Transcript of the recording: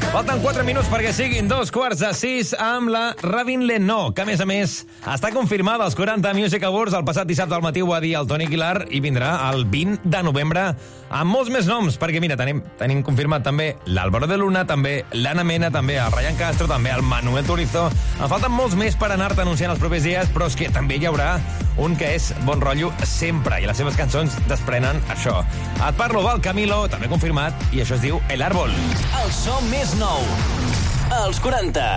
Falten 4 minuts perquè siguin 2:45 amb la Ravin Lenó, que, a més, està confirmada als 40 Music Awards. El passat dissabte al matí ho va dir el Toni Aguilar i vindrà el 20 de novembre amb molts més noms, perquè, mira, tenim confirmat també l'Álvaro de Luna, també l'Anna Mena, també el Ryan Castro, també el Manuel Turizo. En falten molts més per anar-te anunciant els propers dies, però és que també hi haurà un que és bon rotllo sempre, i les seves cançons desprenen això. Et parlo del Camilo, també confirmat, i això es diu El Árbol. El so més nou, als 40.